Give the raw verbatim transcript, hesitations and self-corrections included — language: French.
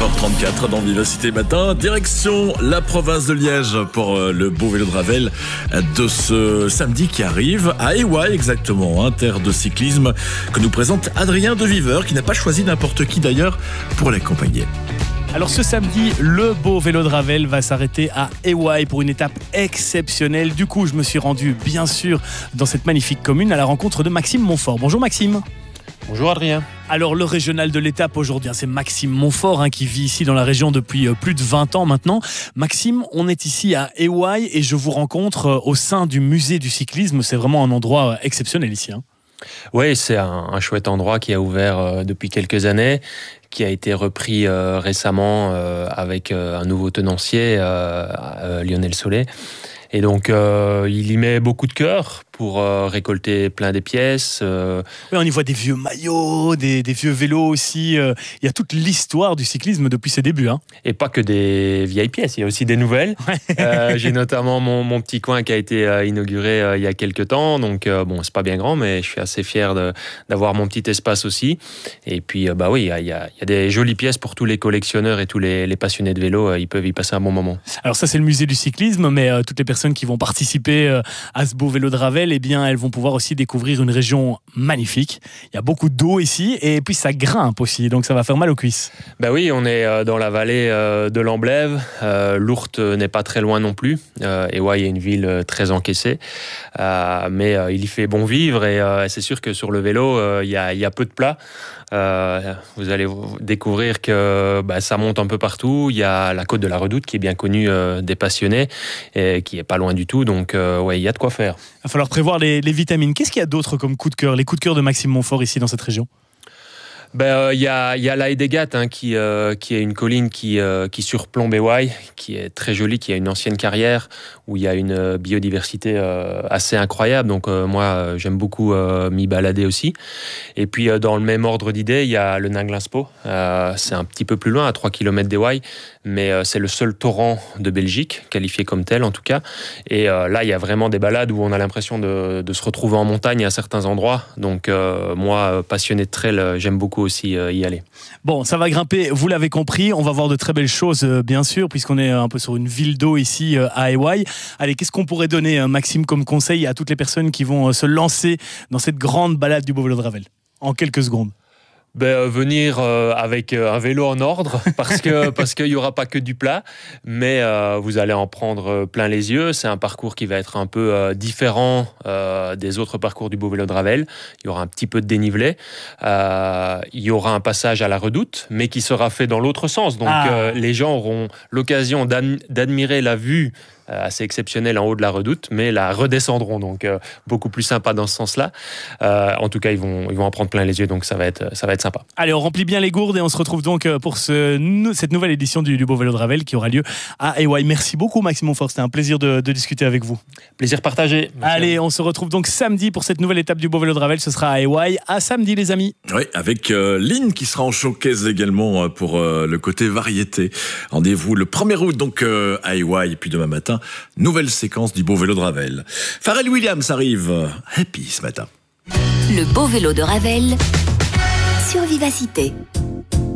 neuf heures trente-quatre dans Vivacité Matin. Direction la province de Liège pour le beau vélo de Ravel de ce samedi qui arrive à Éouaille exactement, hein, terre de cyclisme que nous présente Adrien de Viveur qui n'a pas choisi n'importe qui d'ailleurs pour l'accompagner. Alors ce samedi, le beau vélo de Ravel va s'arrêter à Éouaille pour une étape exceptionnelle. Du coup, je me suis rendu bien sûr dans cette magnifique commune à la rencontre de Maxime Montfort. Bonjour Maxime. Bonjour Adrien. Alors le régional de l'étape aujourd'hui, c'est Maxime Montfort hein, qui vit ici dans la région depuis plus de vingt ans maintenant. Maxime, on est ici à Éouaille et je vous rencontre au sein du musée du cyclisme. C'est vraiment un endroit exceptionnel ici. Hein. Oui, c'est un, un chouette endroit qui a ouvert euh, depuis quelques années, qui a été repris euh, récemment euh, avec euh, un nouveau tenancier, euh, euh, Lionel Solé. Et donc, euh, il y met beaucoup de cœur pour euh, récolter plein des pièces. Euh... Oui, on y voit des vieux maillots, des, des vieux vélos aussi. Euh, il y a toute l'histoire du cyclisme depuis ses débuts. Hein. Et pas que des vieilles pièces, il y a aussi des nouvelles. Ouais. euh, j'ai notamment mon, mon petit coin qui a été euh, inauguré euh, il y a quelques temps. Donc, euh, bon, c'est pas bien grand, mais je suis assez fier de, d'avoir mon petit espace aussi. Et puis, euh, bah oui, il y a, il y a des jolies pièces pour tous les collectionneurs et tous les, les passionnés de vélo. Euh, ils peuvent y passer un bon moment. Alors ça, c'est le musée du cyclisme, mais euh, toutes les personnes qui vont participer euh, à ce beau vélo de Ravel, eh bien, elles vont pouvoir aussi découvrir une région magnifique. Il y a beaucoup d'eau ici et puis ça grimpe aussi, donc ça va faire mal aux cuisses. Ben oui, on est dans la vallée de l'Amblève. Euh, Lourdes n'est pas très loin non plus. Euh, Éouaille est une ville très encaissée, euh, mais euh, il y fait bon vivre et euh, c'est sûr que sur le vélo, euh, il y a, il y a peu de plats. Euh, vous allez découvrir que bah, ça monte un peu partout. Il y a la côte de la Redoute qui est bien connue euh, des passionnés et qui est pas loin du tout. Donc euh, ouais, il y a de quoi faire. Il va falloir prévoir les, les vitamines. Qu'est-ce qu'il y a d'autre comme coup de cœur, les coups de cœur de Maxime Montfort ici dans cette région? Ben, euh, y a, y a la Hédégat, hein, qui, euh, qui est une colline qui, euh, qui surplombe Éouaille, qui est très jolie, qui a une ancienne carrière, où il y a une biodiversité euh, assez incroyable. Donc euh, moi, j'aime beaucoup euh, m'y balader aussi. Et puis, euh, dans le même ordre d'idée, il y a le Ninglinspå. Euh, c'est un petit peu plus loin, à trois kilomètres d'Éouaille, mais euh, c'est le seul torrent de Belgique, qualifié comme tel en tout cas. Et euh, là, il y a vraiment des balades où on a l'impression de, de se retrouver en montagne à certains endroits. Donc euh, moi, passionné de trail, j'aime beaucoup aussi y aller. Bon, ça va grimper, vous l'avez compris, on va voir de très belles choses bien sûr, puisqu'on est un peu sur une ville d'eau ici à Éouaille. Allez, qu'est-ce qu'on pourrait donner, Maxime, comme conseil à toutes les personnes qui vont se lancer dans cette grande balade du beau vélo de Ravel en quelques secondes? Ben, euh, venir euh, avec euh, un vélo en ordre parce que parce qu'il y aura pas que du plat, mais euh, vous allez en prendre plein les yeux. C'est un parcours qui va être un peu euh, différent euh, des autres parcours du beau vélo de Ravel. Il y aura un petit peu de dénivelé. Euh, il y aura un passage à la Redoute, mais qui sera fait dans l'autre sens. Donc ah. euh, les gens auront l'occasion d'ad- d'admirer la vue assez exceptionnelle en haut de la Redoute, mais la redescendront, donc euh, beaucoup plus sympa dans ce sens-là. Euh, en tout cas, ils vont, ils vont en prendre plein les yeux, donc ça va être, ça va être sympa. Allez, on remplit bien les gourdes et on se retrouve donc pour ce, cette nouvelle édition du, du beau vélo de Ravel qui aura lieu à Éouaille. Merci beaucoup Maxime Montfort, c'était un plaisir de, de discuter avec vous. Plaisir partagé. Merci. Allez, on se retrouve donc samedi pour cette nouvelle étape du beau vélo de Ravel, ce sera à Éouaille. À samedi les amis. Oui, avec euh, Lynn qui sera en showcase également pour euh, le côté variété. Rendez-vous le premier août donc euh, à Éouaille, et puis demain matin, nouvelle séquence du beau vélo de Ravel. Pharrell Williams arrive happy ce matin. Le beau vélo de Ravel sur Vivacité.